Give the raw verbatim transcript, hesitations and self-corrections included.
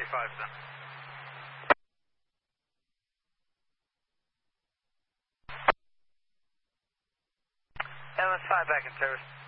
thirty-five, sir. L S five back in service.